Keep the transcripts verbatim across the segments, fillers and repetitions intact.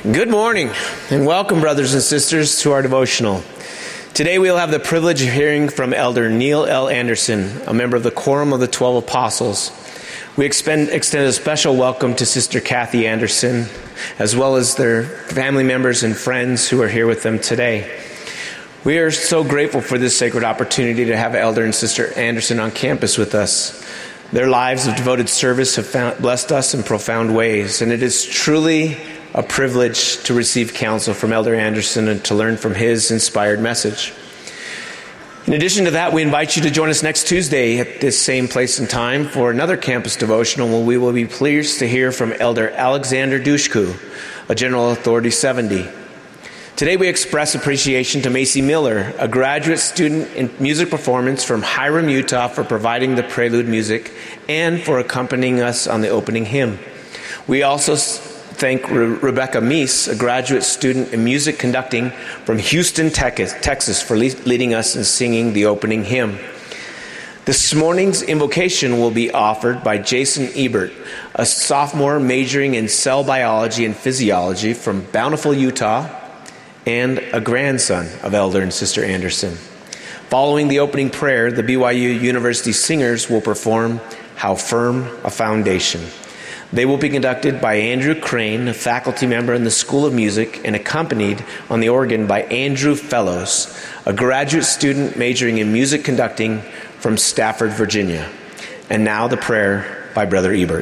Good morning, and welcome, brothers and sisters, to our devotional. Today we'll have the privilege of hearing from Elder Neil L. Anderson, a member of the Quorum of the Twelve Apostles. We extend, extend a special welcome to Sister Kathy Anderson, as well as their family members and friends who are here with them today. We are so grateful for this sacred opportunity to have Elder and Sister Anderson on campus with us. Their lives of devoted service have found, blessed us in profound ways, and it is truly a privilege to receive counsel from Elder Anderson and to learn from his inspired message. In addition to that, we invite you to join us next Tuesday at this same place and time for another campus devotional where we will be pleased to hear from Elder Alexander Dushku, a General Authority seventy. Today we express appreciation to Macy Miller, a graduate student in music performance from Hiram, Utah, for providing the prelude music and for accompanying us on the opening hymn. We also thank Re- Rebecca Meese, a graduate student in music conducting from Houston, Texas, for le- leading us in singing the opening hymn. This morning's invocation will be offered by Jason Ebert, a sophomore majoring in cell biology and physiology from Bountiful, Utah, and a grandson of Elder and Sister Anderson. Following the opening prayer, the B Y U University Singers will perform How Firm a Foundation. They will be conducted by Andrew Crane, a faculty member in the School of Music, and accompanied on the organ by Andrew Fellows, a graduate student majoring in music conducting from Stafford, Virginia. And now the prayer by Brother Ebert.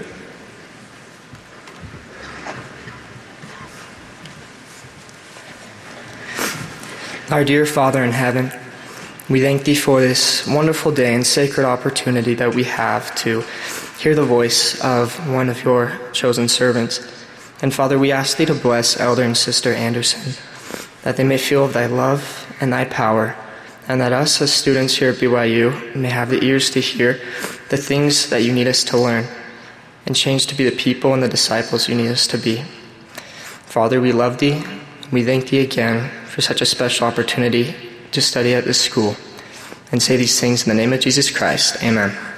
Our dear Father in heaven, we thank Thee for this wonderful day and sacred opportunity that we have to hear the voice of one of Your chosen servants. And Father, we ask Thee to bless Elder and Sister Anderson, that they may feel of Thy love and Thy power, and that us as students here at B Y U may have the ears to hear the things that You need us to learn, and change to be the people and the disciples You need us to be. Father, we love Thee. We thank Thee again for such a special opportunity to study at this school, and say these things in the name of Jesus Christ. Amen.